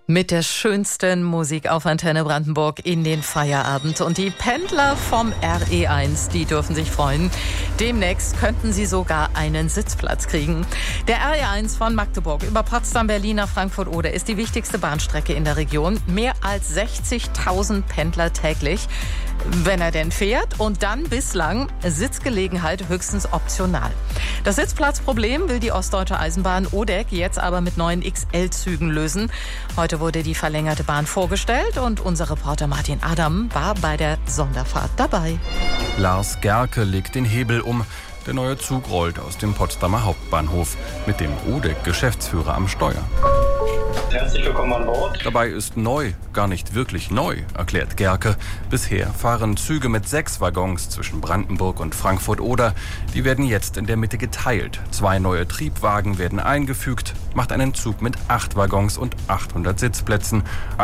Mit der schönsten Musik auf Antenne Brandenburg in den Feierabend. Und die Pendler vom RE1, die dürfen sich freuen. Demnächst könnten sie sogar einen Sitzplatz kriegen. Der RE1 von Magdeburg über Potsdam, Berlin nach Frankfurt-Oder ist die wichtigste Bahnstrecke in der Region. Mehr als 60.000 Pendler täglich, wenn er denn fährt. Und dann bislang Sitzgelegenheit höchstens optional. Das Sitzplatzproblem will die Ostdeutsche Eisenbahn ODEG jetzt aber mit neuen XL-Zügen lösen. Heute wurde die verlängerte Bahn vorgestellt und unser Reporter Martin Adam war bei der Sonderfahrt dabei. Lars Gerke legt den Hebel um. Der neue Zug rollt aus dem Potsdamer Hauptbahnhof mit dem ODEG-Geschäftsführer am Steuer. Herzlich willkommen an Bord. Dabei ist neu gar nicht wirklich neu, erklärt Gerke. Bisher fahren Züge mit 6 Waggons zwischen Brandenburg und Frankfurt-Oder. Die werden jetzt in der Mitte geteilt. 2 neue Triebwagen werden eingefügt, macht einen Zug mit 8 Waggons und 800 Sitzplätzen,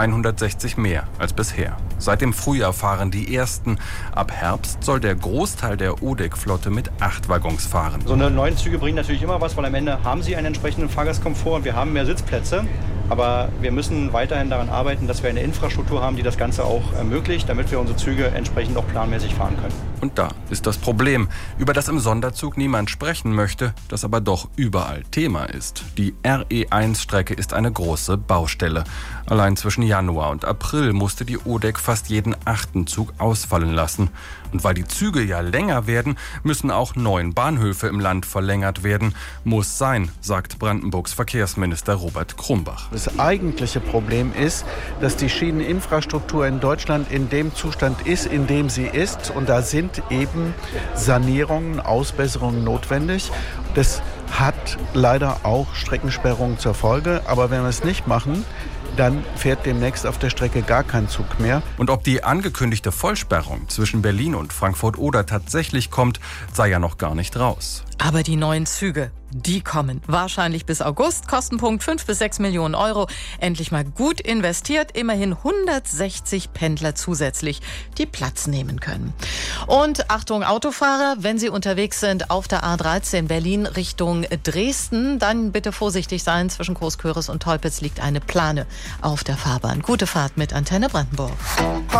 160 mehr als bisher. Seit dem Frühjahr fahren die ersten. Ab Herbst soll der Großteil der ODEG-Flotte mit 8 Waggons fahren. So eine neuen Züge bringen natürlich immer was, weil am Ende haben sie einen entsprechenden Fahrgastkomfort und wir haben mehr Sitzplätze. Aber wir müssen weiterhin daran arbeiten, dass wir eine Infrastruktur haben, die das Ganze auch ermöglicht, damit wir unsere Züge entsprechend auch planmäßig fahren können. Und da ist das Problem, über das im Sonderzug niemand sprechen möchte, das aber doch überall Thema ist. Die RE1-Strecke ist eine große Baustelle. Allein zwischen Januar und April musste die ODEG fast jeden 8. Zug ausfallen lassen. Und weil die Züge ja länger werden, müssen auch 9 Bahnhöfe im Land verlängert werden. Muss sein, sagt Brandenburgs Verkehrsminister Robert Krumbach. Das eigentliche Problem ist, dass die Schieneninfrastruktur in Deutschland in dem Zustand ist, in dem sie ist. Und da sind eben Sanierungen, Ausbesserungen notwendig. Das hat leider auch Streckensperrungen zur Folge. Aber wenn wir es nicht machen, dann fährt demnächst auf der Strecke gar kein Zug mehr. Und ob die angekündigte Vollsperrung zwischen Berlin und Frankfurt-Oder tatsächlich kommt, sei ja noch gar nicht raus. Aber die neuen Züge, die kommen wahrscheinlich bis August. Kostenpunkt 5 bis 6 Millionen Euro. Endlich mal gut investiert. Immerhin 160 Pendler zusätzlich, die Platz nehmen können. Und Achtung Autofahrer, wenn Sie unterwegs sind auf der A13 Berlin Richtung Dresden, dann bitte vorsichtig sein. Zwischen Großköris und Teupitz liegt eine Plane auf der Fahrbahn. Gute Fahrt mit Antenne Brandenburg.